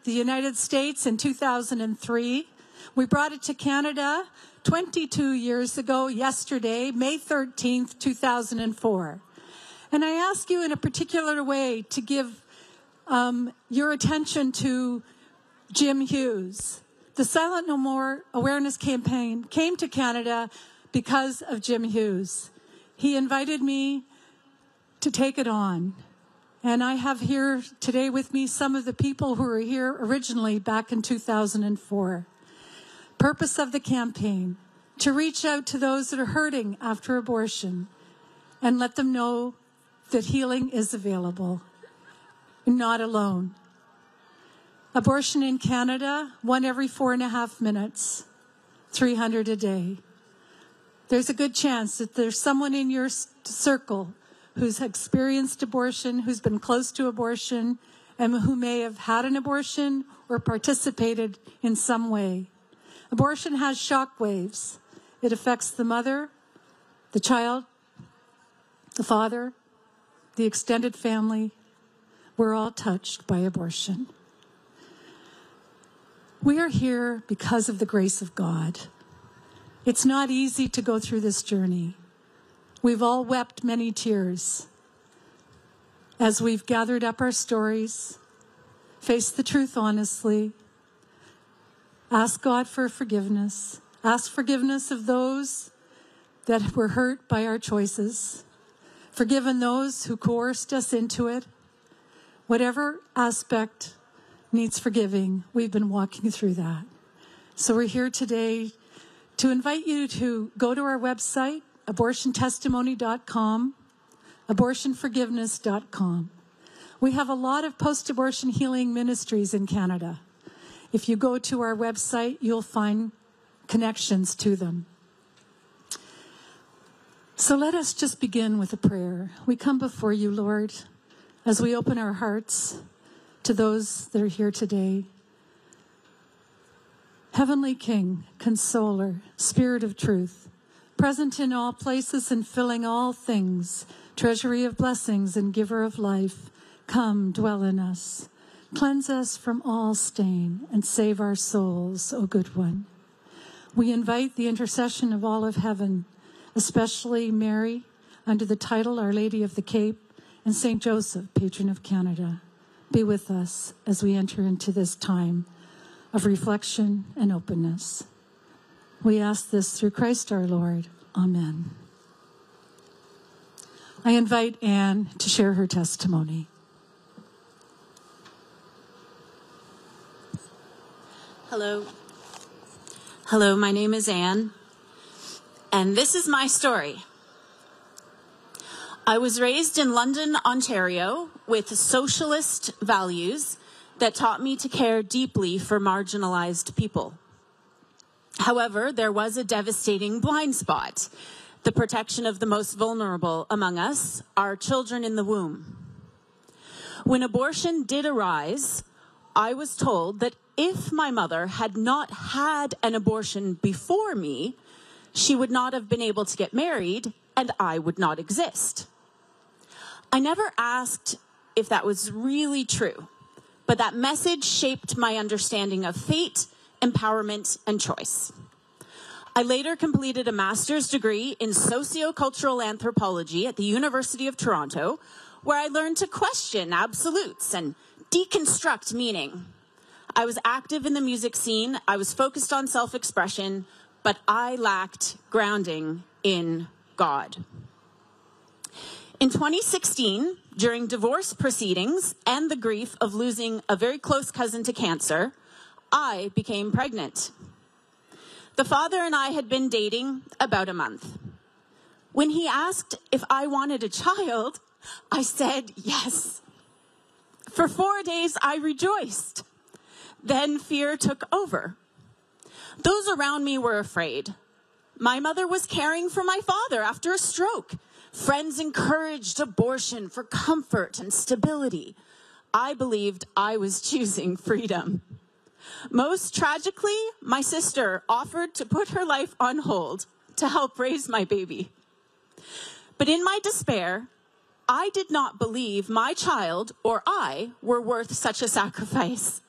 the United States in 2003. We brought it to Canada 22 years ago, yesterday, May 13th, 2004. And I ask you in a particular way to give your attention to Jim Hughes. The Silent No More awareness campaign came to Canada because of Jim Hughes. He invited me to take it on. And I have here today with me some of the people who were here originally back in 2004. Purpose of the campaign, to reach out to those that are hurting after abortion and let them know that healing is available. Not alone. Abortion in Canada, 1 every 4.5 minutes, 300 a day. There's a good chance that there's someone in your circle who's experienced abortion, who's been close to abortion, and who may have had an abortion or participated in some way. Abortion has shock waves. It affects the mother, the child, the father, the extended family. We're all touched by abortion. We are here because of the grace of God. It's not easy to go through this journey. We've all wept many tears as we've gathered up our stories, faced the truth honestly, asked God for forgiveness, asked forgiveness of those that were hurt by our choices, forgiven those who coerced us into it. Whatever aspect needs forgiving, we've been walking through that. So we're here today to invite you to go to our website, abortiontestimony.com, abortionforgiveness.com. We have a lot of post-abortion healing ministries in Canada. If you go to our website, you'll find connections to them. So let us just begin with a prayer. We come before you, Lord, as we open our hearts to those that are here today. Heavenly King, Consoler, Spirit of Truth, present in all places and filling all things, treasury of blessings and giver of life, come, dwell in us. Cleanse us from all stain and save our souls, O good one. We invite the intercession of all of heaven, especially Mary, under the title Our Lady of the Cape, and St. Joseph, patron of Canada. Be with us as we enter into this time of reflection and openness. We ask this through Christ our Lord. Amen. I invite Anne to share her testimony. Hello. Hello, my name is Anne, and this is my story. I was raised in London, Ontario, with socialist values that taught me to care deeply for marginalized people. However, there was a devastating blind spot: the protection of the most vulnerable among us, our children in the womb. When abortion did arise, I was told that if my mother had not had an abortion before me, she would not have been able to get married and I would not exist. I never asked if that was really true, but that message shaped my understanding of fate, empowerment, and choice. I later completed a master's degree in sociocultural anthropology at the University of Toronto, where I learned to question absolutes and deconstruct meaning. I was active in the music scene, I was focused on self-expression, but I lacked grounding in God. In 2016, during divorce proceedings and the grief of losing a very close cousin to cancer, I became pregnant. The father and I had been dating about a month. When he asked if I wanted a child, I said yes. For 4 days, I rejoiced. Then fear took over. Those around me were afraid. My mother was caring for my father after a stroke. Friends encouraged abortion for comfort and stability. I believed I was choosing freedom. Most tragically, my sister offered to put her life on hold to help raise my baby. But in my despair, I did not believe my child or I were worth such a sacrifice.